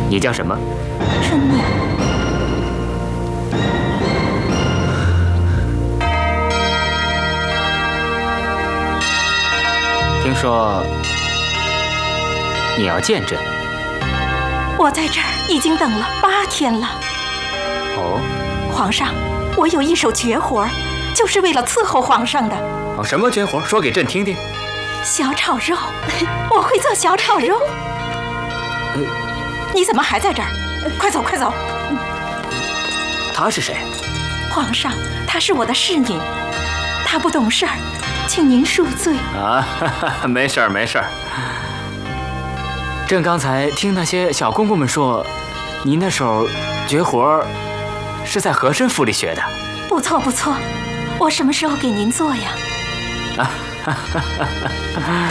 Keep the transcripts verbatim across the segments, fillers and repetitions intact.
你叫什么？ 春娘。 听说你要见朕。 我在这儿已经等了八天了。 哦， 皇上，我有一手绝活，就是为了伺候皇上的。 哦，什么绝活？说给朕听听。 小炒肉，我会做小炒肉。 呃， 你怎么还在这儿？快走，快走！ 她是谁？ 皇上，她是我的侍女，她不懂事儿，请您恕罪。 啊，哈哈，没事儿，没事儿。朕刚才听那些小公公们说，您那手绝活是在和珅府里学的。 不错，不错。我什么时候给您做呀？ 啊，哈哈哈哈！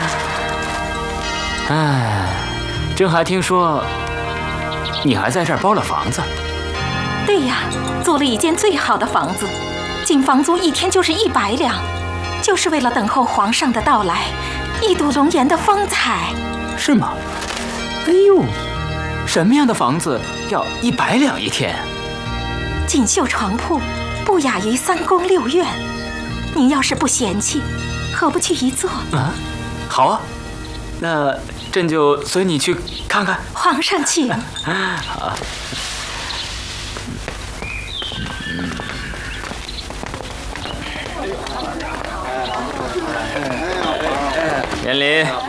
哎，朕还听说你还在这儿包了房子。 对呀，租了一间最好的房子，进房租一天就是一百两，就是为了等候皇上的到来，一睹龙颜的风采。 是吗？哎呦，什么样的房子要一百两一天？ 锦绣床铺，不亚于三宫六院。您要是不嫌弃，何不去一坐？ 啊，好啊，那朕就随你去看看。 皇上请。 好。园林。